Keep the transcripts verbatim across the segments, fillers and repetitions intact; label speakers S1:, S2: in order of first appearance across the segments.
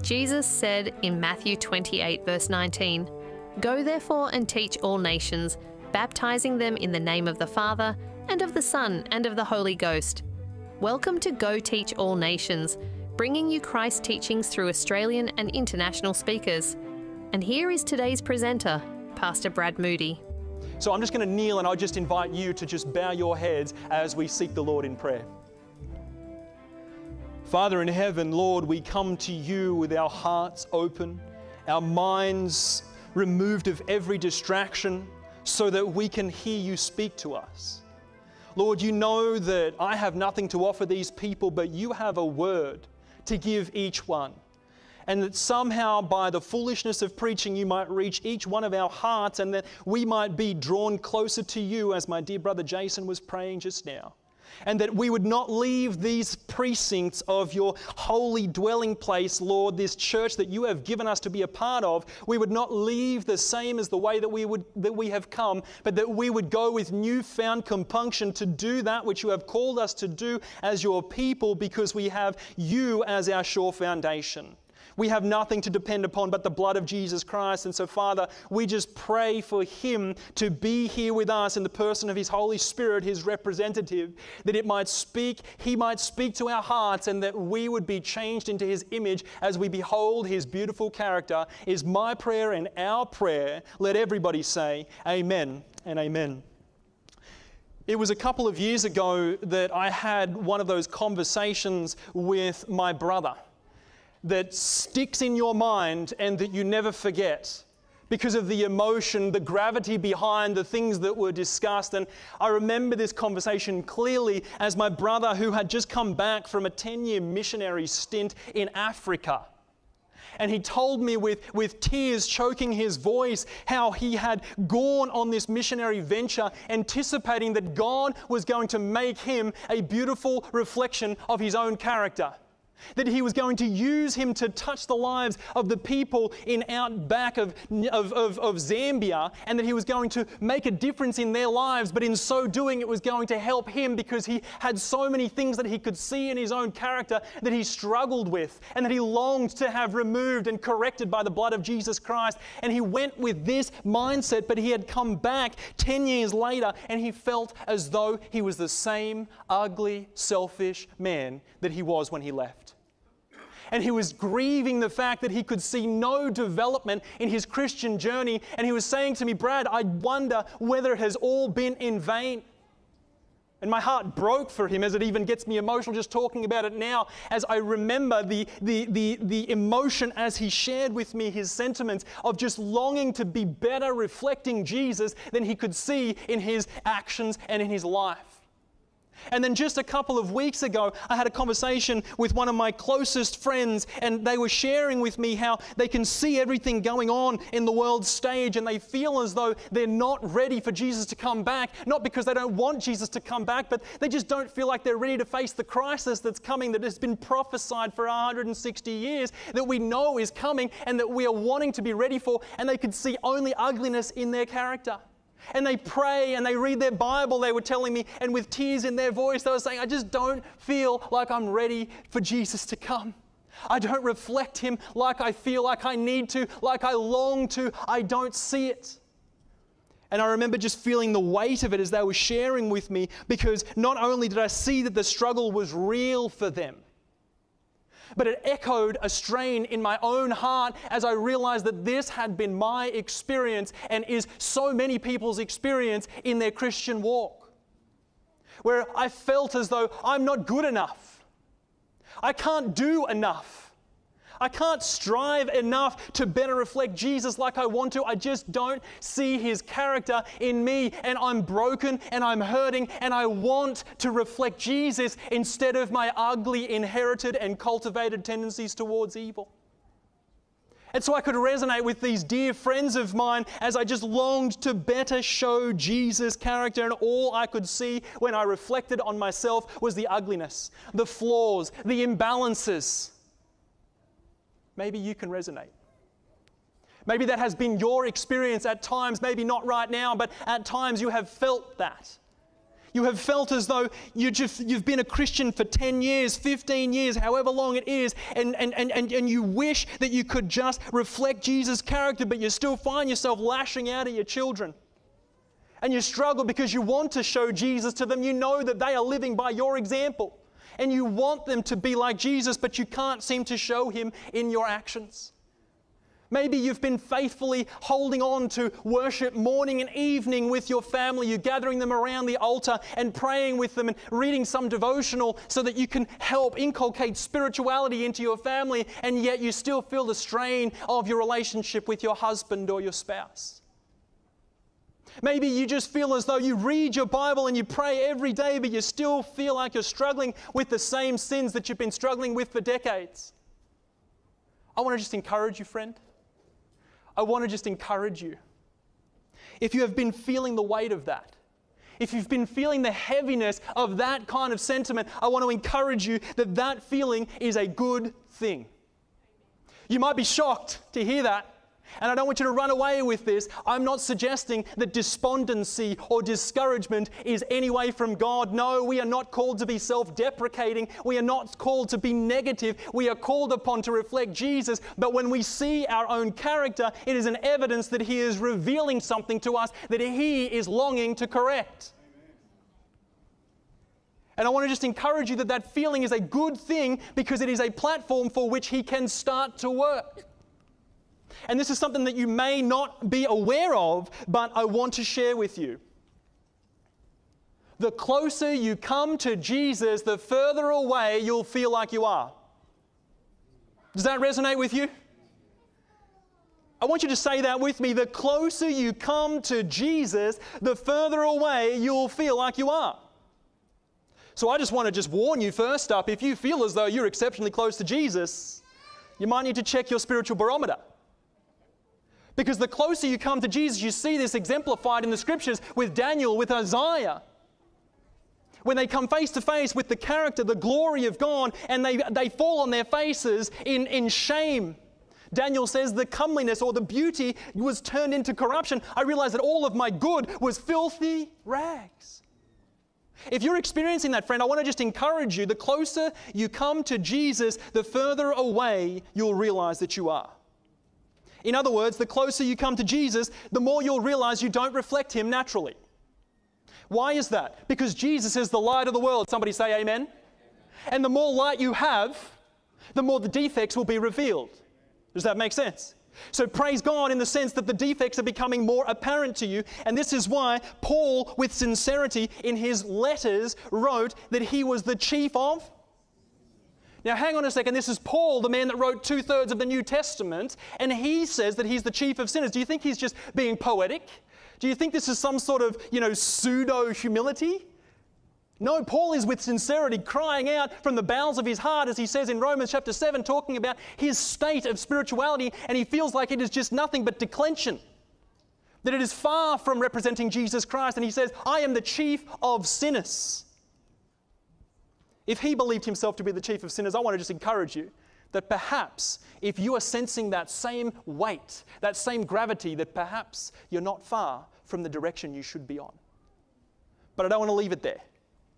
S1: Jesus said in Matthew twenty-eight, verse nineteen, "Go therefore and teach all nations, baptizing them in the name of the Father, and of the Son, and of the Holy Ghost." Welcome to Go Teach All Nations, bringing you Christ teachings through Australian and international speakers. And here is today's presenter, Pastor Brad Moody.
S2: So I'm just going to kneel and I just invite you to just bow your heads as we seek the Lord in prayer. Father in heaven, Lord, we come to you with our hearts open, our minds removed of every distraction so that we can hear you speak to us. Lord, you know that I have nothing to offer these people, but you have a word to give each one. And that somehow by the foolishness of preaching, you might reach each one of our hearts and that we might be drawn closer to you, as my dear brother Jason was praying just now. And that we would not leave these precincts of your holy dwelling place, Lord, this church that you have given us to be a part of. We would not leave the same as the way that we would that we have come, but that we would go with newfound compunction to do that which you have called us to do as your people, because we have you as our sure foundation. We have nothing to depend upon but the blood of Jesus Christ. And so, Father, we just pray for Him to be here with us in the person of His Holy Spirit, His representative, that it might speak, He might speak to our hearts, and that we would be changed into His image as we behold His beautiful character, is my prayer and our prayer. Let everybody say amen and amen. It was a couple of years ago that I had one of those conversations with my brother that sticks in your mind and that you never forget because of the emotion, the gravity behind the things that were discussed. And I remember this conversation clearly as my brother, who had just come back from a ten-year missionary stint in Africa. And he told me with, with tears choking his voice how he had gone on this missionary venture anticipating that God was going to make him a beautiful reflection of His own character. That He was going to use him to touch the lives of the people in outback of, of, of, of Zambia, and that he was going to make a difference in their lives, but in so doing it was going to help him because he had so many things that he could see in his own character that he struggled with and that he longed to have removed and corrected by the blood of Jesus Christ. And he went with this mindset, but he had come back ten years later and he felt as though he was the same ugly, selfish man that he was when he left. And he was grieving the fact that he could see no development in his Christian journey. And he was saying to me, "Brad, I wonder whether it has all been in vain." And my heart broke for him, as it even gets me emotional just talking about it now, as I remember the, the, the, the emotion as he shared with me his sentiments of just longing to be better reflecting Jesus than he could see in his actions and in his life. And then just a couple of weeks ago, I had a conversation with one of my closest friends, and they were sharing with me how they can see everything going on in the world stage, and they feel as though they're not ready for Jesus to come back, not because they don't want Jesus to come back, but they just don't feel like they're ready to face the crisis that's coming, that has been prophesied for one hundred sixty years, that we know is coming and that we are wanting to be ready for, and they could see only ugliness in their character. And they pray and they read their Bible, they were telling me, and with tears in their voice, they were saying, "I just don't feel like I'm ready for Jesus to come. I don't reflect Him like I feel like I need to, like I long to. I don't see it." And I remember just feeling the weight of it as they were sharing with me, because not only did I see that the struggle was real for them, but it echoed a strain in my own heart as I realized that this had been my experience and is so many people's experience in their Christian walk, where I felt as though I'm not good enough. I can't do enough. I can't strive enough to better reflect Jesus like I want to. I just don't see His character in me, and I'm broken and I'm hurting, and I want to reflect Jesus instead of my ugly, inherited and cultivated tendencies towards evil. And so I could resonate with these dear friends of mine as I just longed to better show Jesus' character, and all I could see when I reflected on myself was the ugliness, the flaws, the imbalances. Maybe you can resonate. Maybe that has been your experience at times, maybe not right now, but at times you have felt that. You have felt as though you just, you've been a Christian for ten years, fifteen years, however long it is, and, and, and, and, and you wish that you could just reflect Jesus' character, but you still find yourself lashing out at your children. And you struggle because you want to show Jesus to them. You know that they are living by your example. And you want them to be like Jesus, but you can't seem to show Him in your actions. Maybe you've been faithfully holding on to worship morning and evening with your family. You're gathering them around the altar and praying with them and reading some devotional so that you can help inculcate spirituality into your family, and yet you still feel the strain of your relationship with your husband or your spouse. Maybe you just feel as though you read your Bible and you pray every day, but you still feel like you're struggling with the same sins that you've been struggling with for decades. I want to just encourage you, friend. I want to just encourage you. If you have been feeling the weight of that, if you've been feeling the heaviness of that kind of sentiment, I want to encourage you that that feeling is a good thing. You might be shocked to hear that. And I don't want you to run away with this. I'm not suggesting that despondency or discouragement is any way from God. No, we are not called to be self-deprecating. We are not called to be negative. We are called upon to reflect Jesus. But when we see our own character, it is an evidence that He is revealing something to us that He is longing to correct. And I want to just encourage you that that feeling is a good thing, because it is a platform for which He can start to work. And this is something that you may not be aware of, but I want to share with you. The closer you come to Jesus, the further away you'll feel like you are. Does that resonate with you? I want you to say that with me. The closer you come to Jesus, the further away you'll feel like you are. So I just want to just warn you first up, if you feel as though you're exceptionally close to Jesus, you might need to check your spiritual barometer. Because the closer you come to Jesus, you see this exemplified in the Scriptures with Daniel, with Isaiah. When they come face to face with the character, the glory of God, and they, they fall on their faces in, in shame. Daniel says the comeliness or the beauty was turned into corruption. I realized that all of my good was filthy rags. If you're experiencing that, friend, I want to just encourage you. The closer you come to Jesus, the further away you'll realize that you are. In other words, the closer you come to Jesus, the more you'll realize you don't reflect Him naturally. Why is that? Because Jesus is the light of the world. Somebody say amen. Amen. And the more light you have, the more the defects will be revealed. Does that make sense? So praise God in the sense that the defects are becoming more apparent to you. And this is why Paul, with sincerity in his letters, wrote that he was the chief of. Now hang on a second, this is Paul, the man that wrote two-thirds of the New Testament, and he says that he's the chief of sinners. Do you think he's just being poetic? Do you think this is some sort of, you know, pseudo-humility? No, Paul is with sincerity crying out from the bowels of his heart, as he says in Romans chapter seven, talking about his state of spirituality, and he feels like it is just nothing but declension. That it is far from representing Jesus Christ, and he says, I am the chief of sinners. If he believed himself to be the chief of sinners, I want to just encourage you that perhaps if you are sensing that same weight, that same gravity, that perhaps you're not far from the direction you should be on. But I don't want to leave it there.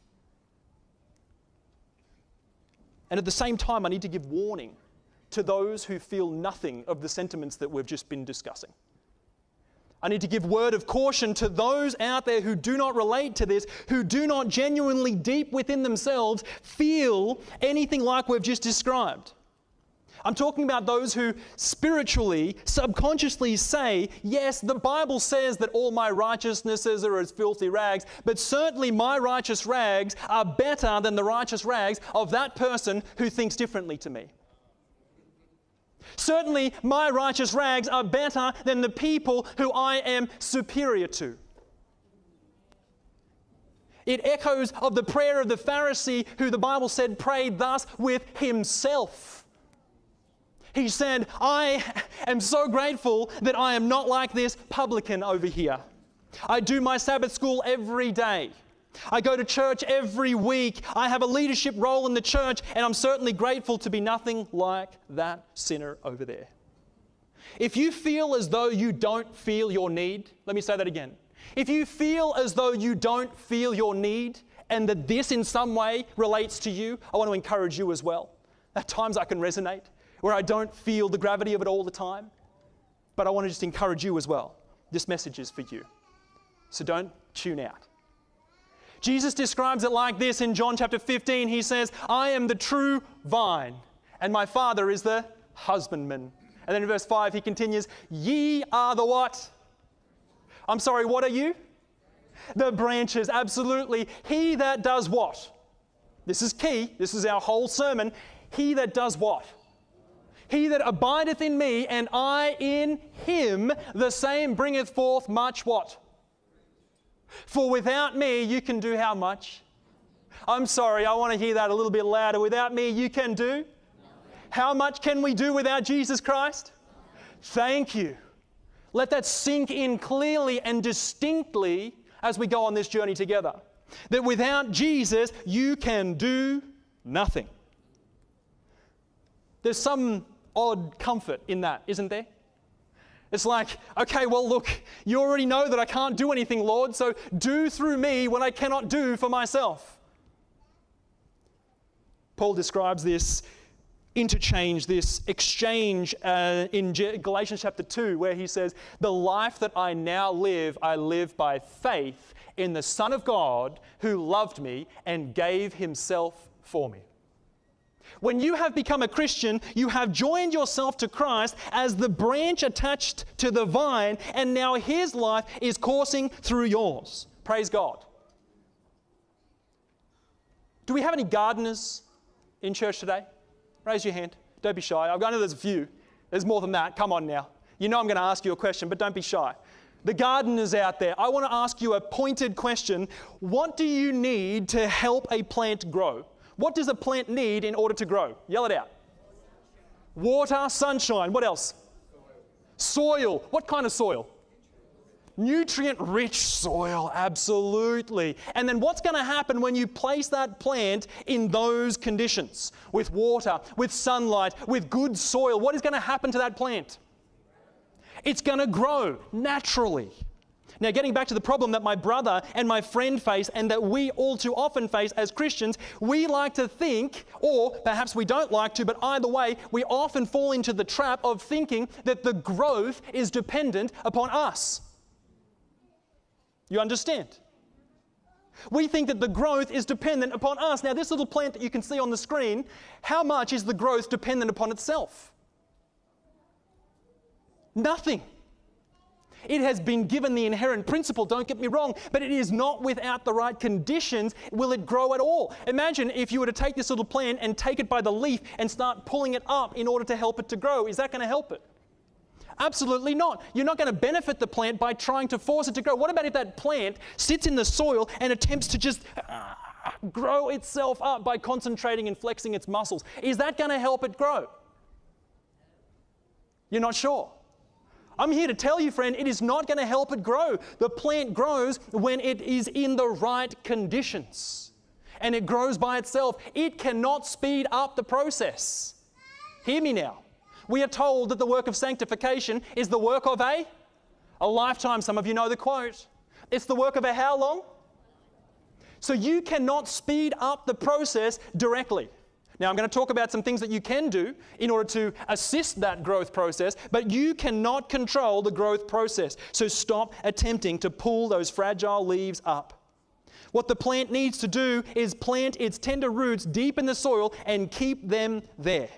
S2: And at the same time, I need to give warning to those who feel nothing of the sentiments that we've just been discussing. I need to give word of caution to those out there who do not relate to this, who do not genuinely deep within themselves feel anything like we've just described. I'm talking about those who spiritually, subconsciously say, yes, the Bible says that all my righteousnesses are as filthy rags, but certainly my righteous rags are better than the righteous rags of that person who thinks differently to me. Certainly, my righteous rags are better than the people who I am superior to. It echoes of the prayer of the Pharisee who the Bible said prayed thus with himself. He said, I am so grateful that I am not like this publican over here. I do my Sabbath school every day. I go to church every week. I have a leadership role in the church, and I'm certainly grateful to be nothing like that sinner over there. If you feel as though you don't feel your need, let me say that again. If you feel as though you don't feel your need and that this in some way relates to you, I want to encourage you as well. At times I can resonate where I don't feel the gravity of it all the time, but I want to just encourage you as well. This message is for you. So don't tune out. Jesus describes it like this in John chapter fifteen. He says, I am the true vine, and my Father is the husbandman. And then in verse five, he continues, ye are the what? I'm sorry, what are you? The branches, absolutely. He that does what? This is key. This is our whole sermon. He that does what? He that abideth in me, and I in him, the same bringeth forth much what? For without me, you can do how much? I'm sorry, I want to hear that a little bit louder. Without me, you can do? How much can we do without Jesus Christ? Thank you. Let that sink in clearly and distinctly as we go on this journey together. That without Jesus, you can do nothing. There's some odd comfort in that, isn't there? It's like, okay, well, look, you already know that I can't do anything, Lord, so do through me what I cannot do for myself. Paul describes this interchange, this exchange uh, in Galatians chapter two, where he says, the life that I now live, I live by faith in the Son of God who loved me and gave himself for me. When you have become a Christian, you have joined yourself to Christ as the branch attached to the vine, and now his life is coursing through yours. Praise God. Do we have any gardeners in church today? Raise your hand. Don't be shy. I know there's a few. There's more than that. Come on now. You know I'm going to ask you a question, but don't be shy. The gardeners out there, I want to ask you a pointed question. What do you need to help a plant grow? What does a plant need in order to grow? Yell it out. Water, sunshine. What else? Soil. Soil. What kind of soil? Nutrient-rich soil, absolutely. And then what's going to happen when you place that plant in those conditions? With water, with sunlight, with good soil, what is going to happen to that plant? It's going to grow naturally. Now, getting back to the problem that my brother and my friend face and that we all too often face as Christians, we like to think, or perhaps we don't like to, but either way, we often fall into the trap of thinking that the growth is dependent upon us. You understand? We think that the growth is dependent upon us. Now, this little plant that you can see on the screen, how much is the growth dependent upon itself? Nothing. It has been given the inherent principle, don't get me wrong, but it is not without the right conditions will it grow at all. Imagine if you were to take this little plant and take it by the leaf and start pulling it up in order to help it to grow. Is that going to help it? Absolutely not. You're not going to benefit the plant by trying to force it to grow. What about if that plant sits in the soil and attempts to just uh, grow itself up by concentrating and flexing its muscles? Is that going to help it grow? You're not sure. I'm here to tell you, friend, it is not going to help it grow. The plant grows when it is in the right conditions. And it grows by itself. It cannot speed up the process. Hear me now. We are told that the work of sanctification is the work of a, a lifetime. Some of you know the quote. It's the work of a how long? So you cannot speed up the process directly. Now, I'm going to talk about some things that you can do in order to assist that growth process, but you cannot control the growth process. So stop attempting to pull those fragile leaves up. What the plant needs to do is plant its tender roots deep in the soil and keep them there.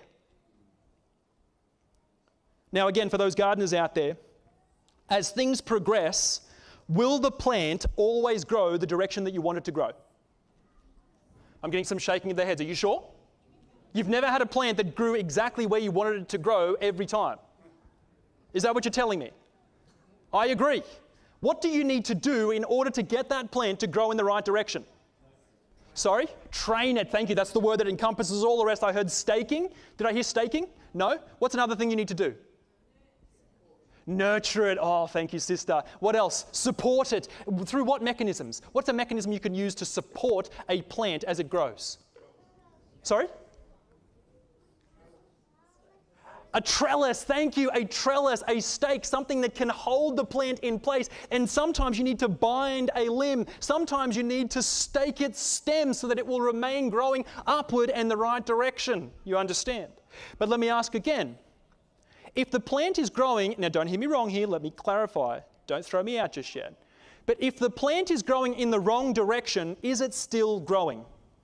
S2: Now, again, for those gardeners out there, as things progress, will the plant always grow the direction that you want it to grow? I'm getting some shaking of their heads. Are you sure? You've never had a plant that grew exactly where you wanted it to grow every time. Is that what you're telling me? I agree. What do you need to do in order to get that plant to grow in the right direction? Sorry? Train it. Thank you. That's the word that encompasses all the rest. I heard staking. Did I hear staking? No? What's another thing you need to do? Nurture it. Oh, thank you, sister. What else? Support it. Through what mechanisms? What's a mechanism you can use to support a plant as it grows? Sorry? A trellis, thank you, a trellis, a stake, something that can hold the plant in place. And sometimes you need to bind a limb. Sometimes you need to stake its stem so that it will remain growing upward and the right direction. You understand? But let me ask again. If the plant is growing, now don't hear me wrong here, let me clarify. Don't throw me out just yet. But if the plant is growing in the wrong direction, is it still growing?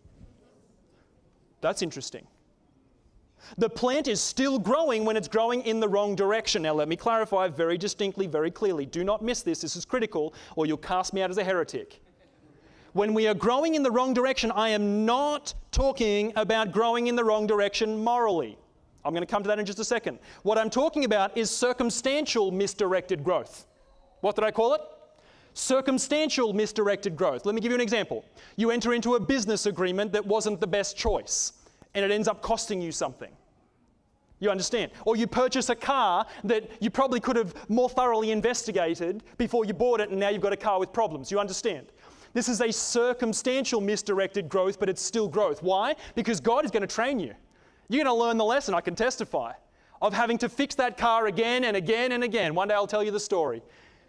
S2: That's interesting. The plant is still growing when it's growing in the wrong direction. Now let me clarify very distinctly, very clearly. Do not miss this. This is critical or you'll cast me out as a heretic. When we are growing in the wrong direction, I am not talking about growing in the wrong direction morally. I'm going to come to that in just a second. What I'm talking about is circumstantial misdirected growth. What did I call it? Circumstantial misdirected growth. Let me give you an example. You enter into a business agreement that wasn't the best choice, and it ends up costing you something. You understand? Or you purchase a car that you probably could have more thoroughly investigated before you bought it, and now you've got a car with problems. You understand? This is a circumstantial misdirected growth, but it's still growth. Why? Because God is going to train you. You're going to learn the lesson, I can testify, of having to fix that car again and again and again. One day I'll tell you the story.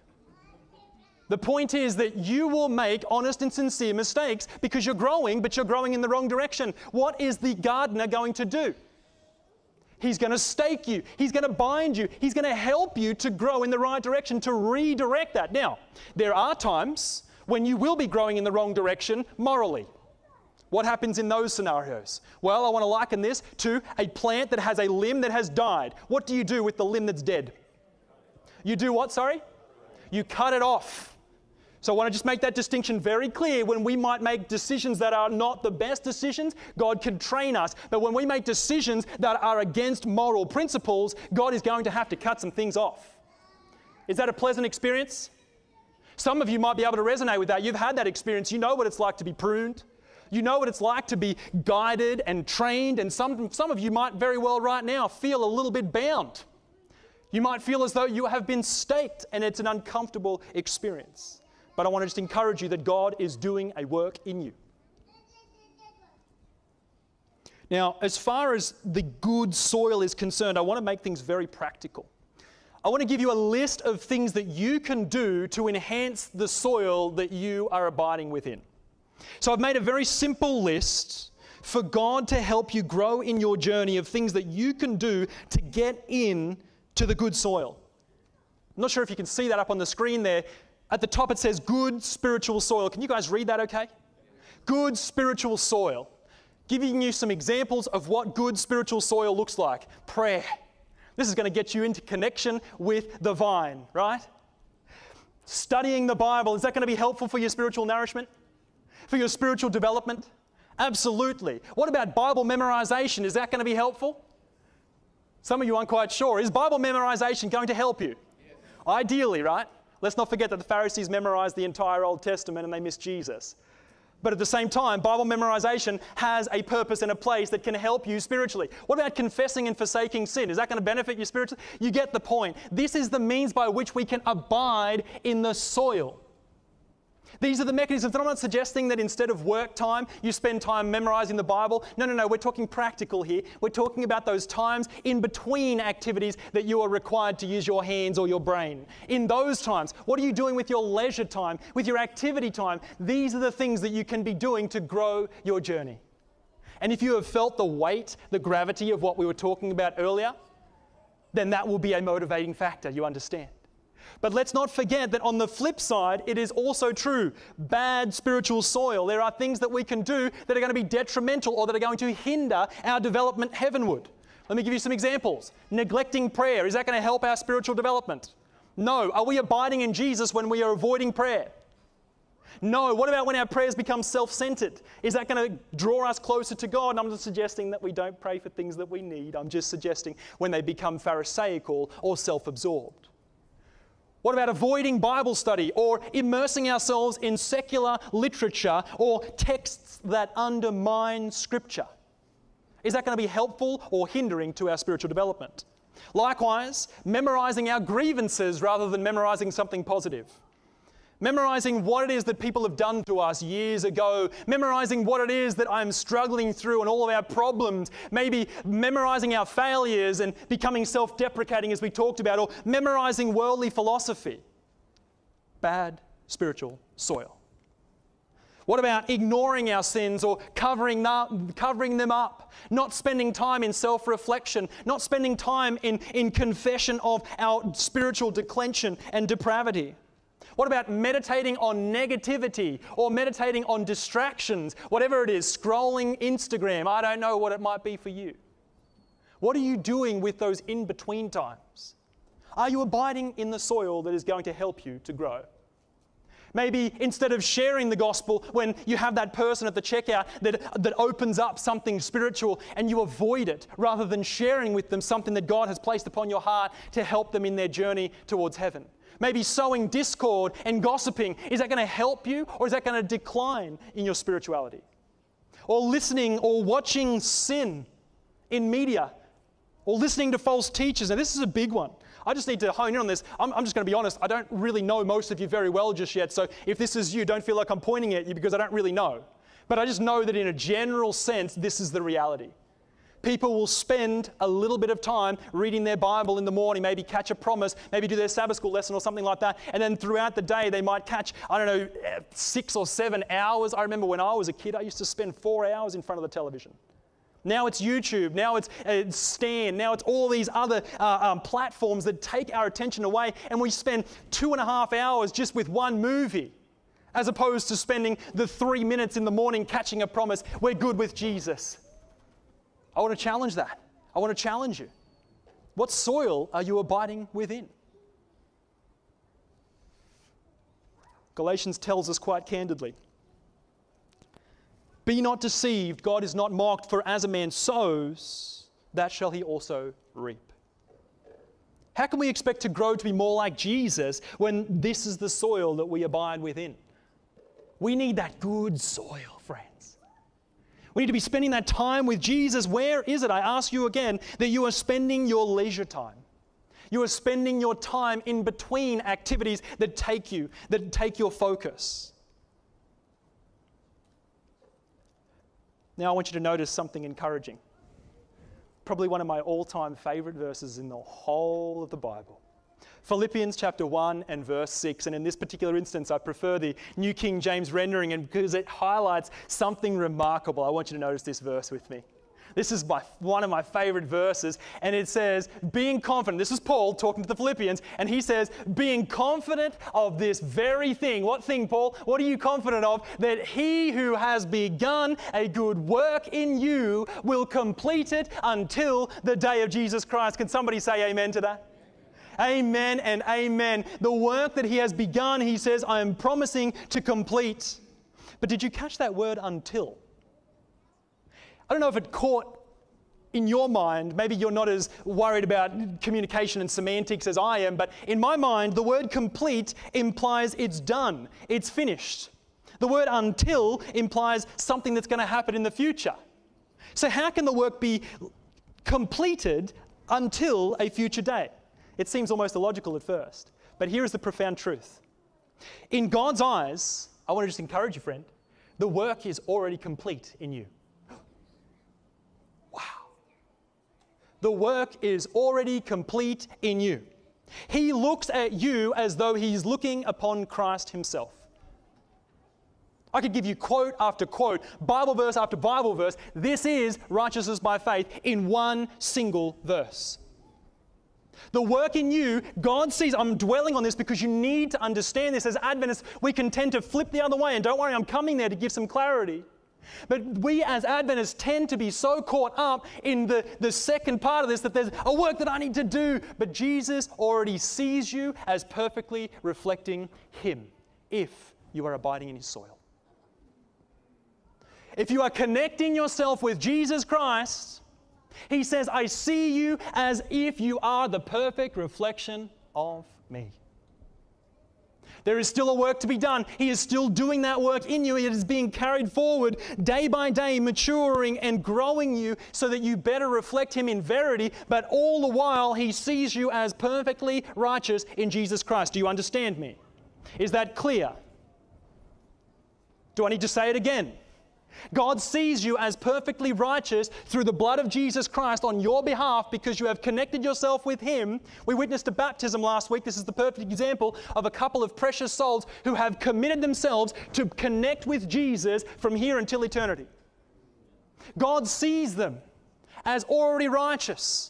S2: The point is that you will make honest and sincere mistakes because you're growing, but you're growing in the wrong direction. What is the gardener going to do? He's going to stake you. He's going to bind you. He's going to help you to grow in the right direction, to redirect that. Now, there are times when you will be growing in the wrong direction morally. What happens in those scenarios? Well, I want to liken this to a plant that has a limb that has died. What do you do with the limb that's dead? You do what, sorry? You cut it off. So I want to just make that distinction very clear. When we might make decisions that are not the best decisions, God can train us. But when we make decisions that are against moral principles, God is going to have to cut some things off. Is that a pleasant experience? Some of you might be able to resonate with that. You've had that experience. You know what it's like to be pruned. You know what it's like to be guided and trained. And some, some of you might very well right now feel a little bit bound. You might feel as though you have been staked and it's an uncomfortable experience. But I want to just encourage you that God is doing a work in you. Now, as far as the good soil is concerned, I want to make things very practical. I want to give you a list of things that you can do to enhance the soil that you are abiding within. So I've made a very simple list for God to help you grow in your journey of things that you can do to get in to the good soil. I'm not sure if you can see that up on the screen there. At the top it says good spiritual soil. Can you guys read that okay? Good spiritual soil. Giving you some examples of what good spiritual soil looks like. Prayer. This is going to get you into connection with the vine, right? Studying the Bible. Is that going to be helpful for your spiritual nourishment? For your spiritual development? Absolutely. What about Bible memorization? Is that going to be helpful? Some of you aren't quite sure. Is Bible memorization going to help you? Yes. Ideally, right? Let's not forget that the Pharisees memorized the entire Old Testament and they missed Jesus. But at the same time, Bible memorization has a purpose and a place that can help you spiritually. What about confessing and forsaking sin? Is that going to benefit you spiritually? You get the point. This is the means by which we can abide in the soil. These are the mechanisms. And I'm not suggesting that instead of work time, you spend time memorizing the Bible. No, no, no. We're talking practical here. We're talking about those times in between activities that you are required to use your hands or your brain. In those times, what are you doing with your leisure time, with your activity time? These are the things that you can be doing to grow your journey. And if you have felt the weight, the gravity of what we were talking about earlier, then that will be a motivating factor, you understand. But let's not forget that on the flip side, it is also true. Bad spiritual soil. There are things that we can do that are going to be detrimental or that are going to hinder our development heavenward. Let me give you some examples. Neglecting prayer. Is that going to help our spiritual development? No. Are we abiding in Jesus when we are avoiding prayer? No. What about when our prayers become self-centered? Is that going to draw us closer to God? And I'm not suggesting that we don't pray for things that we need. I'm just suggesting when they become pharisaical or self-absorbed. What about avoiding Bible study or immersing ourselves in secular literature or texts that undermine Scripture? Is that going to be helpful or hindering to our spiritual development? Likewise, memorizing our grievances rather than memorizing something positive. Memorizing what it is that people have done to us years ago. Memorizing what it is that I'm struggling through and all of our problems. Maybe memorizing our failures and becoming self-deprecating as we talked about, or memorizing worldly philosophy. Bad spiritual soil. What about ignoring our sins or covering them, covering them up? Not spending time in self-reflection, not spending time in, in confession of our spiritual declension and depravity. What about meditating on negativity or meditating on distractions, whatever it is, scrolling Instagram? I don't know what it might be for you. What are you doing with those in-between times? Are you abiding in the soil that is going to help you to grow? Maybe instead of sharing the gospel when you have that person at the checkout that, that opens up something spiritual and you avoid it rather than sharing with them something that God has placed upon your heart to help them in their journey towards heaven. Maybe sowing discord and gossiping, is that going to help you or is that going to decline in your spirituality? Or listening or watching sin in media or listening to false teachers. Now this is a big one. I just need to hone in on this. I'm, I'm just going to be honest. I don't really know most of you very well just yet. So if this is you, don't feel like I'm pointing at you because I don't really know. But I just know that in a general sense, this is the reality. People will spend a little bit of time reading their Bible in the morning, maybe catch a promise, maybe do their Sabbath school lesson or something like that. And then throughout the day, they might catch, I don't know, six or seven hours. I remember when I was a kid, I used to spend four hours in front of the television. Now it's YouTube, now it's, it's Stan, now it's all these other uh, um, platforms that take our attention away, and we spend two and a half hours just with one movie, as opposed to spending the three minutes in the morning catching a promise, we're good with Jesus. I want to challenge that. I want to challenge you. What soil are you abiding within? Galatians tells us quite candidly, be not deceived, God is not mocked, for as a man sows, that shall he also reap. How can we expect to grow to be more like Jesus when this is the soil that we abide within? We need that good soil, friends. We need to be spending that time with Jesus. Where is it, I ask you again, that you are spending your leisure time? You are spending your time in between activities that take you, that take your focus. Now I want you to notice something encouraging. Probably one of my all-time favorite verses in the whole of the Bible. Philippians chapter one and verse six, and in this particular instance I prefer the New King James rendering, and because it highlights something remarkable, I want you to notice this verse with me. This is my, one of my favorite verses, and it says, being confident, this is Paul talking to the Philippians, and he says, being confident of this very thing. What thing, Paul? What are you confident of? That he who has begun a good work in you will complete it until the day of Jesus Christ. Can somebody say amen to that? Amen and amen. The work that he has begun, he says, I am promising to complete. But did you catch that word until? I don't know if it caught in your mind. Maybe you're not as worried about communication and semantics as I am, but in my mind, the word complete implies it's done, it's finished. The word until implies something that's going to happen in the future. So how can the work be completed until a future day? It seems almost illogical at first, but here is the profound truth. In God's eyes, I want to just encourage you, friend, the work is already complete in you. The work is already complete in you. He looks at you as though he's looking upon Christ himself. I could give you quote after quote, Bible verse after Bible verse. This is righteousness by faith in one single verse. The work in you, God sees. I'm dwelling on this because you need to understand this. As Adventists, we can tend to flip the other way, and don't worry, I'm coming there to give some clarity. But we as Adventists tend to be so caught up in the, the second part of this that there's a work that I need to do. But Jesus already sees you as perfectly reflecting him if you are abiding in his soil. If you are connecting yourself with Jesus Christ, he says, I see you as if you are the perfect reflection of me. There is still a work to be done. He is still doing that work in you. It is being carried forward day by day, maturing and growing you so that you better reflect him in verity, but all the while he sees you as perfectly righteous in Jesus Christ. Do you understand me? Is that clear? Do I need to say it again? God sees you as perfectly righteous through the blood of Jesus Christ on your behalf because you have connected yourself with Him. We witnessed a baptism last week. This is the perfect example of a couple of precious souls who have committed themselves to connect with Jesus from here until eternity. God sees them as already righteous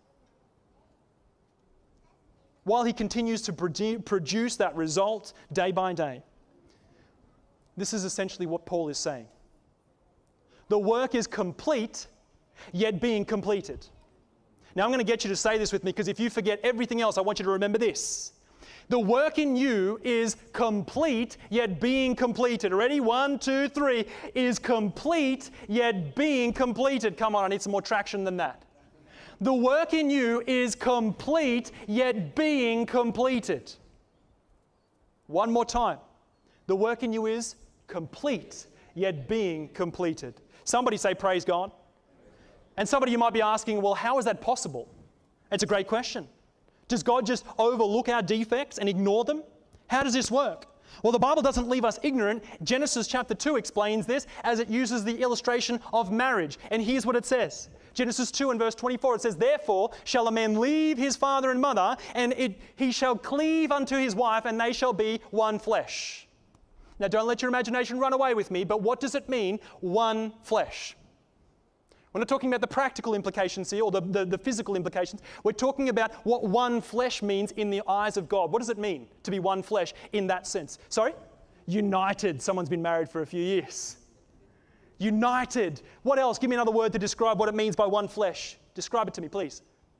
S2: while He continues to produce that result day by day. This is essentially what Paul is saying. The work is complete, yet being completed. Now I'm going to get you to say this with me, because if you forget everything else, I want you to remember this. The work in you is complete, yet being completed. Ready? One, two, three. Is complete, yet being completed. Come on, I need some more traction than that. The work in you is complete, yet being completed. One more time. The work in you is complete, yet being completed. Somebody say, praise God. And somebody you might be asking, well, how is that possible? It's a great question. Does God just overlook our defects and ignore them? How does this work? Well, the Bible doesn't leave us ignorant. Genesis chapter two explains this as it uses the illustration of marriage. And here's what it says. Genesis two and verse twenty-four, it says, therefore shall a man leave his father and mother, and it, he shall cleave unto his wife, and they shall be one flesh. Now, don't let your imagination run away with me, but what does it mean, one flesh? We're not talking about the practical implications here, or the, the, the physical implications. We're talking about what one flesh means in the eyes of God. What does it mean to be one flesh in that sense? Sorry? United. Someone's been married for a few years. United. What else? Give me another word to describe what it means by one flesh. Describe it to me, please.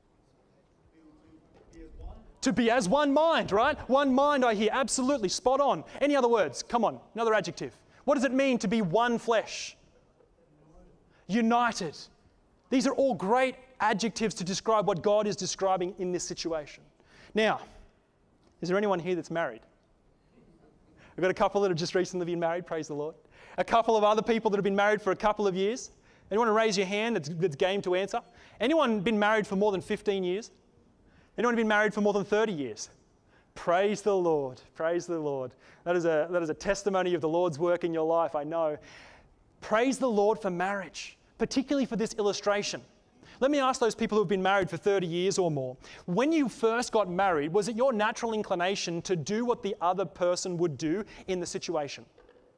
S2: To be as one mind, right? One mind I hear. Absolutely. Spot on. Any other words? Come on. Another adjective. What does it mean to be one flesh? United. These are all great adjectives to describe what God is describing in this situation. Now, is there anyone here that's married? We've got a couple that have just recently been married. Praise the Lord. A couple of other people that have been married for a couple of years. Anyone raise your hand that's, that's game to answer? Anyone been married for more than fifteen years? Anyone been married for more than thirty years? Praise the Lord. Praise the Lord. That is a, that is a testimony of the Lord's work in your life, I know. Praise the Lord for marriage, particularly for this illustration. Let me ask those people who have been married for thirty years or more. When you first got married, was it your natural inclination to do what the other person would do in the situation?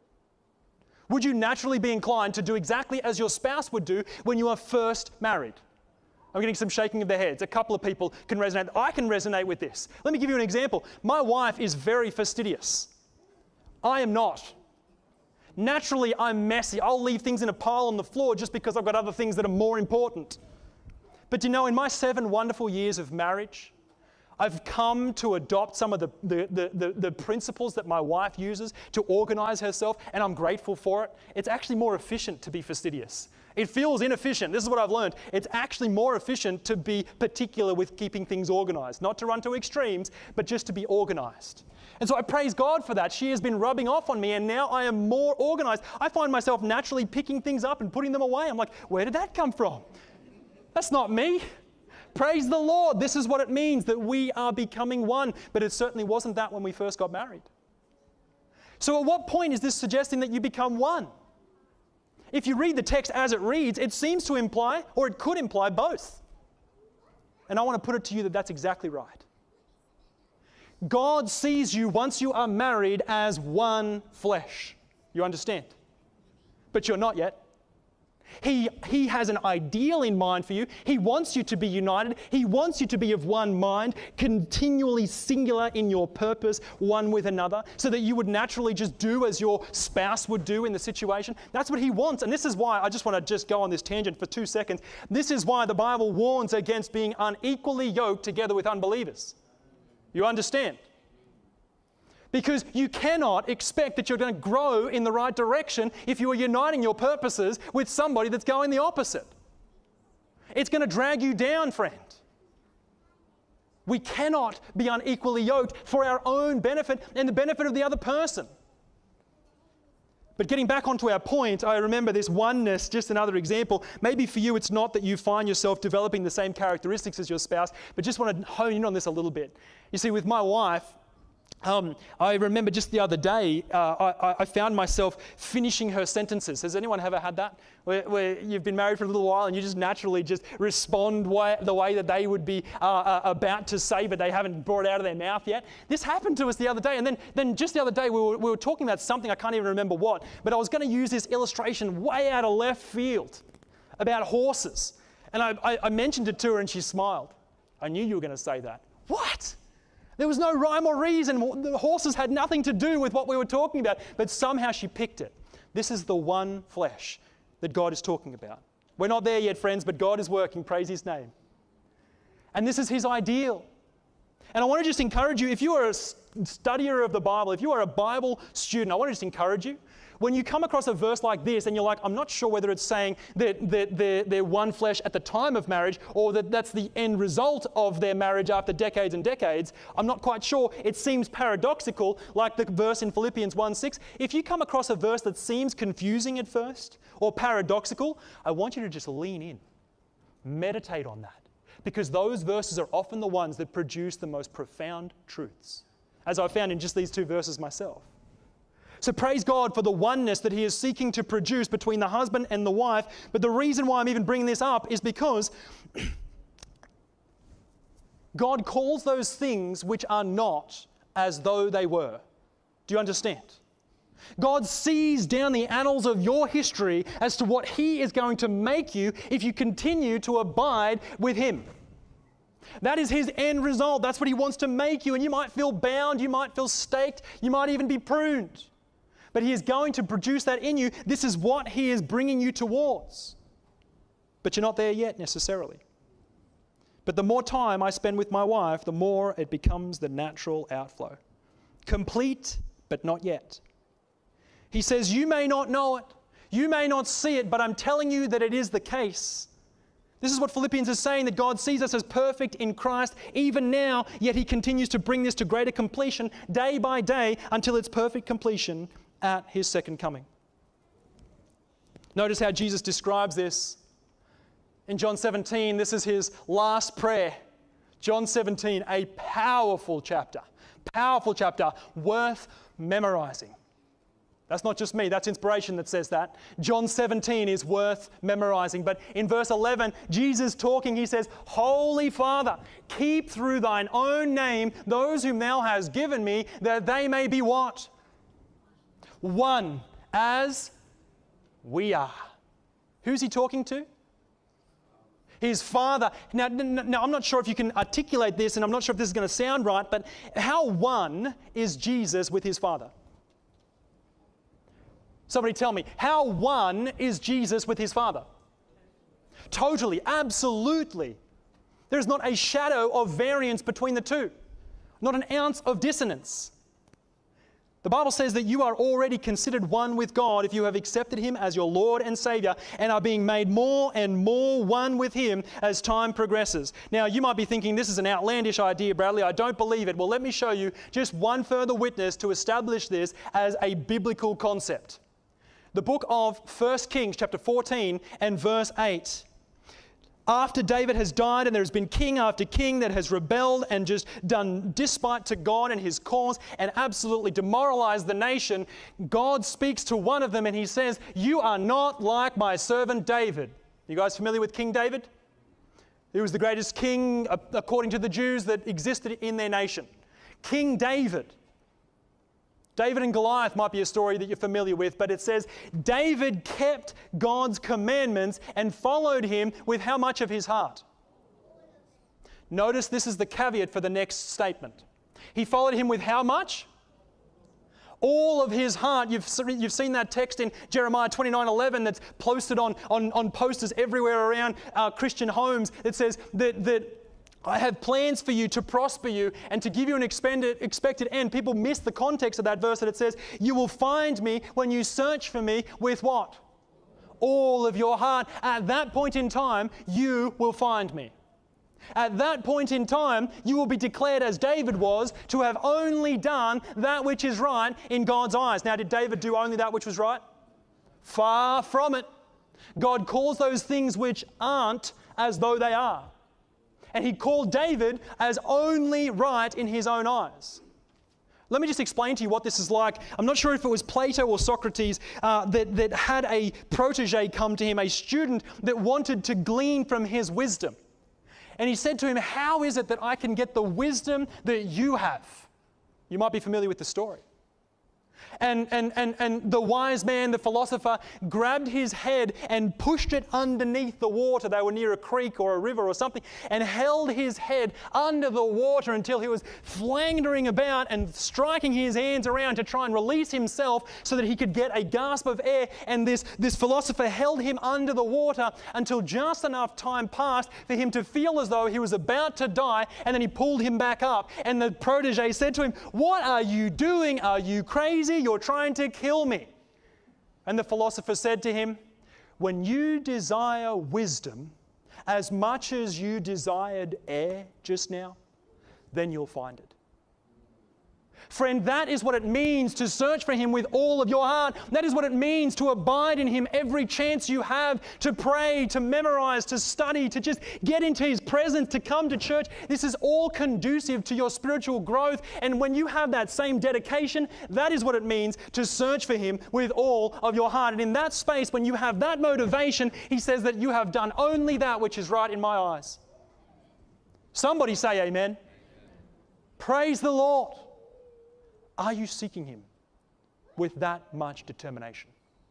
S2: Would you naturally be inclined to do exactly as your spouse would do when you were first married? I'm getting some shaking of their heads. A couple of people can resonate. I can resonate with this. Let me give you an example. My wife is very fastidious. I am not. Naturally, I'm messy. I'll leave things in a pile on the floor just because I've got other things that are more important. But you know, in my seven wonderful years of marriage, I've come to adopt some of the, the, the, the, the principles that my wife uses to organize herself, and I'm grateful for it. It's actually more efficient to be fastidious. It feels inefficient. This is what I've learned. It's actually more efficient to be particular with keeping things organized. Not to run to extremes, but just to be organized. And so I praise God for that. She has been rubbing off on me, and now I am more organized. I find myself naturally picking things up and putting them away. I'm like, where did that come from? That's not me. Praise the Lord. This is what it means that we are becoming one. But it certainly wasn't that when we first got married. So at what point is this suggesting that you become one? If you read the text as it reads, it seems to imply, or it could imply, both. And I want to put it to you that that's exactly right. God sees you once you are married as one flesh. You understand? But you're not yet. He, he has an ideal in mind for you. He wants you to be united. He wants you to be of one mind, continually singular in your purpose, one with another, so that you would naturally just do as your spouse would do in the situation. That's what He wants. And this is why, I just want to just go on this tangent for two seconds. This is why the Bible warns against being unequally yoked together with unbelievers. You understand? Because you cannot expect that you're going to grow in the right direction if you are uniting your purposes with somebody that's going the opposite. It's going to drag you down, friend. We cannot be unequally yoked for our own benefit and the benefit of the other person. But getting back onto our point, I remember this oneness, just another example. Maybe for you it's not that you find yourself developing the same characteristics as your spouse, but just want to hone in on this a little bit. You see, with my wife, Um, I remember just the other day, uh, I, I found myself finishing her sentences. Has anyone ever had that? Where, where you've been married for a little while and you just naturally just respond way, the way that they would be uh, uh, about to say, but they haven't brought it out of their mouth yet. This happened to us the other day. And then, then just the other day, we were, we were talking about something, I can't even remember what, but I was going to use this illustration way out of left field about horses. And I, I, I mentioned it to her and she smiled. I knew you were going to say that. What? There was no rhyme or reason. The horses had nothing to do with what we were talking about, but somehow she picked it. This is the one flesh that God is talking about. We're not there yet, friends, but God is working. Praise His name. And this is His ideal. And I want to just encourage you, if you are a studier of the Bible, if you are a Bible student, I want to just encourage you. When you come across a verse like this and you're like, I'm not sure whether it's saying that, that they're, they're one flesh at the time of marriage or that that's the end result of their marriage after decades and decades, I'm not quite sure. It seems paradoxical, like the verse in Philippians one six. If you come across a verse that seems confusing at first or paradoxical, I want you to just lean in. Meditate on that. Because those verses are often the ones that produce the most profound truths, as I found in just these two verses myself. So praise God for the oneness that He is seeking to produce between the husband and the wife. But the reason why I'm even bringing this up is because God calls those things which are not as though they were. Do you understand? God sees down the annals of your history as to what He is going to make you if you continue to abide with Him. That is His end result. That's what He wants to make you. And you might feel bound, you might feel staked, you might even be pruned. But He is going to produce that in you. This is what He is bringing you towards. But you're not there yet necessarily. But the more time I spend with my wife, the more it becomes the natural outflow. Complete, but not yet. He says, you may not know it, you may not see it, but I'm telling you that it is the case. This is what Philippians is saying, that God sees us as perfect in Christ even now, yet He continues to bring this to greater completion day by day until its perfect completion at His second coming. Notice how Jesus describes this. In John seventeen, this is His last prayer. John seventeen, a powerful chapter, powerful chapter, worth memorizing. That's not just me, that's inspiration that says that. John seventeen is worth memorizing. But in verse eleven, Jesus talking, He says, Holy Father, keep through Thine own name those whom Thou hast given me, that they may be what? One, as we are. Who's He talking to? His Father. Now, now, I'm not sure if you can articulate this, and I'm not sure if this is going to sound right, but how one is Jesus with His Father? Somebody tell me, how one is Jesus with His Father? Totally, absolutely. There is not a shadow of variance between the two. Not an ounce of dissonance. The Bible says that you are already considered one with God if you have accepted Him as your Lord and Savior and are being made more and more one with Him as time progresses. Now, you might be thinking this is an outlandish idea, Bradley. I don't believe it. Well, let me show you just one further witness to establish this as a biblical concept. The book of First Kings, chapter fourteen and verse eight. After David has died and there has been king after king that has rebelled and just done despite to God and His cause and absolutely demoralized the nation, God speaks to one of them and He says, you are not like my servant David. You guys familiar with King David? He was the greatest king, according to the Jews, that existed in their nation. King David. David and Goliath might be a story that you're familiar with, but it says David kept God's commandments and followed Him with how much of his heart? Notice this is the caveat for the next statement. He followed Him with how much? All of his heart. You've, you've seen that text in Jeremiah twenty-nine eleven that's posted on, on, on posters everywhere around uh, Christian homes. It says that, that I have plans for you to prosper you and to give you an expended, expected end. People miss the context of that verse that it says, you will find me when you search for me with what? All of your heart. At that point in time, you will find me. At that point in time, you will be declared, as David was, to have only done that which is right in God's eyes. Now, did David do only that which was right? Far from it. God calls those things which aren't as though they are. And He called David as only right in his own eyes. Let me just explain to you what this is like. I'm not sure if it was Plato or Socrates uh, that, that had a protege come to him, a student that wanted to glean from his wisdom. And he said to him, how is it that I can get the wisdom that you have? You might be familiar with the story. And, and, and, and the wise man, the philosopher, grabbed his head and pushed it underneath the water. They were near a creek or a river or something, and held his head under the water until he was floundering about and striking his hands around to try and release himself so that he could get a gasp of air. And this, this philosopher held him under the water until just enough time passed for him to feel as though he was about to die, and then he pulled him back up. And the protege said to him, "What are you doing? Are you crazy? You're trying to kill me." And the philosopher said to him, "When you desire wisdom as much as you desired air just now, then you'll find it." Friend, that is what it means to search for Him with all of your heart. That is what it means to abide in Him every chance you have, to pray, to memorize, to study, to just get into His presence, to come to church. This is all conducive to your spiritual growth. And when you have that same dedication, that is what it means to search for Him with all of your heart. And in that space, when you have that motivation, He says that you have done only that which is right in my eyes. Somebody say amen. Amen. Praise the Lord. Are you seeking Him with that much determination?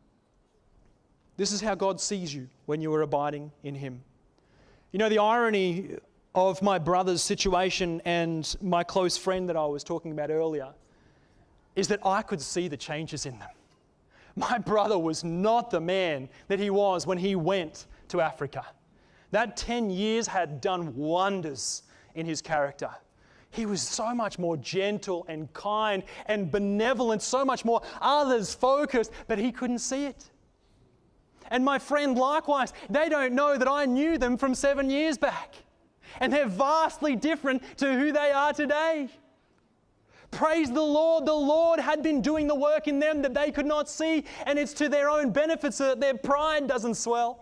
S2: This is how God sees you when you are abiding in Him. You know, the irony of my brother's situation and my close friend that I was talking about earlier is that I could see the changes in them. My brother was not the man that he was when he went to Africa. That ten years had done wonders in his character. He was so much more gentle and kind and benevolent, so much more others focused, but he couldn't see it. And my friend likewise, they don't know that I knew them from seven years back. And they're vastly different to who they are today. Praise the Lord. The Lord had been doing the work in them that they could not see, and it's to their own benefit so that their pride doesn't swell.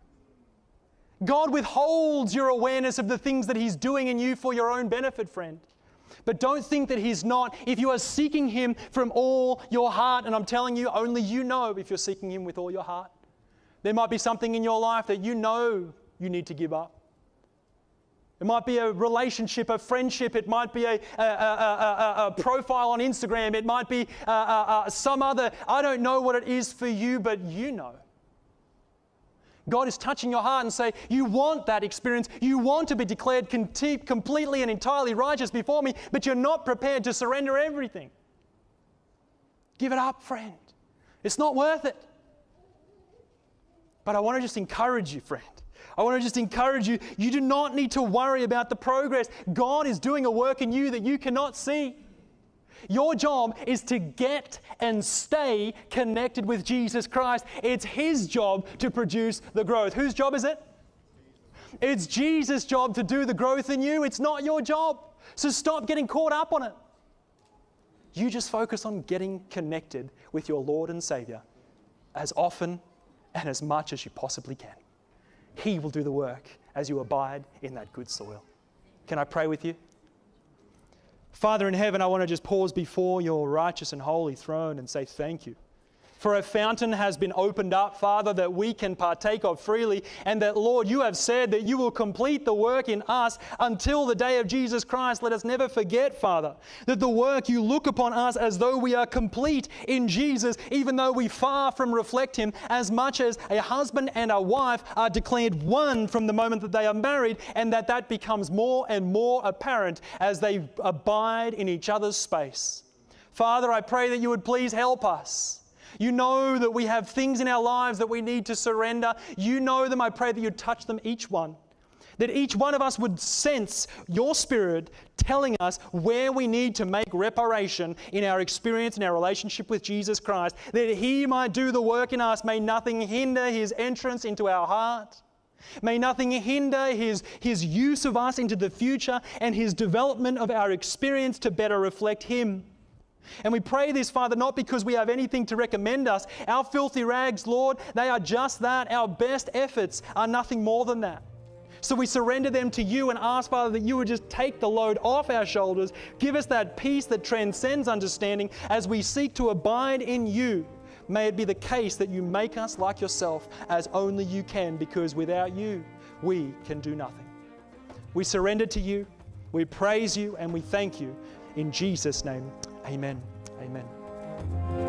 S2: God withholds your awareness of the things that He's doing in you for your own benefit, friend. But don't think that He's not. If you are seeking Him from all your heart, and I'm telling you, only you know if you're seeking Him with all your heart. There might be something in your life that you know you need to give up. It might be a relationship, a friendship. It might be a, a, a, a, a profile on Instagram. It might be a, a, a, some other, I don't know what it is for you, but you know. God is touching your heart and say, you want that experience. You want to be declared completely and entirely righteous before me, but you're not prepared to surrender everything. Give it up, friend. It's not worth it. But I want to just encourage you, friend. I want to just encourage you. You do not need to worry about the progress. God is doing a work in you that you cannot see. Your job is to get and stay connected with Jesus Christ. It's His job to produce the growth. Whose job is it? It's Jesus' job to do the growth in you. It's not your job. So stop getting caught up on it. You just focus on getting connected with your Lord and Savior as often and as much as you possibly can. He will do the work as you abide in that good soil. Can I pray with you? Father in heaven, I want to just pause before your righteous and holy throne and say thank you. For a fountain has been opened up, Father, that we can partake of freely, and that, Lord, you have said that you will complete the work in us until the day of Jesus Christ. Let us never forget, Father, that the work you look upon us as though we are complete in Jesus, even though we far from reflect Him, as much as a husband and a wife are declared one from the moment that they are married, and that that becomes more and more apparent as they abide in each other's space. Father, I pray that you would please help us. You know that we have things in our lives that we need to surrender. You know them. I pray that you'd touch them, each one. That each one of us would sense your Spirit telling us where we need to make reparation in our experience, in our relationship with Jesus Christ. That He might do the work in us. May nothing hinder His entrance into our heart. May nothing hinder His, His use of us into the future and His development of our experience to better reflect Him. And we pray this, Father, not because we have anything to recommend us. Our filthy rags, Lord, they are just that. Our best efforts are nothing more than that. So we surrender them to you and ask, Father, that you would just take the load off our shoulders. Give us that peace that transcends understanding as we seek to abide in you. May it be the case that you make us like yourself as only you can, because without you, we can do nothing. We surrender to you, we praise you, and we thank you. In Jesus' name, amen. Amen.